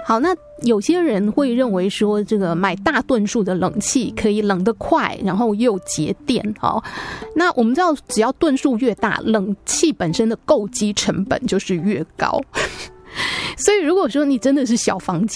好，那有些人会认为说这个买大吨数的冷气可以冷得快，然后又节电。那我们知道只要吨数越大，冷气本身的购机成本就是越高。所以如果说你真的是小房间